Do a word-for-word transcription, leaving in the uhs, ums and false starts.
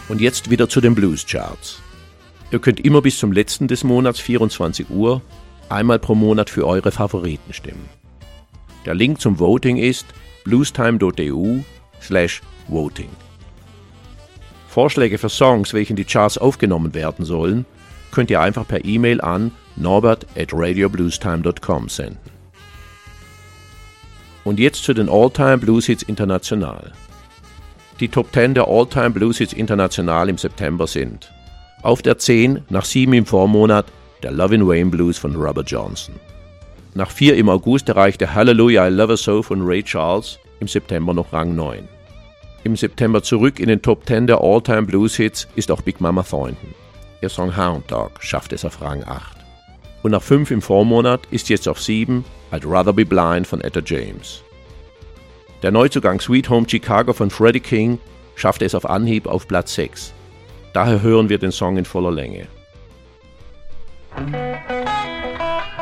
Und jetzt wieder zu den Blues-Charts. Ihr könnt immer bis zum letzten des Monats vierundzwanzig Uhr einmal pro Monat für eure Favoriten stimmen. Der Link zum Voting ist bluestime.eu slash voting. Vorschläge für Songs, welche in die Charts aufgenommen werden sollen, könnt ihr einfach per E-Mail an norbert at radio bluestime dot com senden. Und jetzt zu den All-Time Blues Hits International. Die Top zehn der All-Time Blues Hits International im September sind: auf der zehn, nach sieben im Vormonat, der Lovin' Wayne Blues von Robert Johnson. Nach vier im August erreichte Hallelujah I Love Her So von Ray Charles im September noch Rang neun. Im September zurück in den Top zehn der All-Time Blues Hits ist auch Big Mama Thornton. Ihr Song Hound Dog schafft es auf Rang acht. Und nach fünf im Vormonat ist jetzt auf sieben I'd Rather Be Blind von Etta James. Der Neuzugang Sweet Home Chicago von Freddie King schaffte es auf Anhieb auf Platz sechs. Daher hören wir den Song in voller Länge.